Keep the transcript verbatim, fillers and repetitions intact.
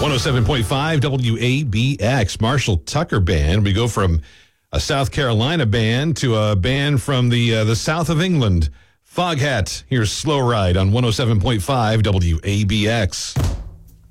one oh seven point five W A B X, Marshall Tucker Band. We go from a South Carolina band to a band from the uh, the south of England. Foghat, here's Slow Ride on one oh seven point five W A B X.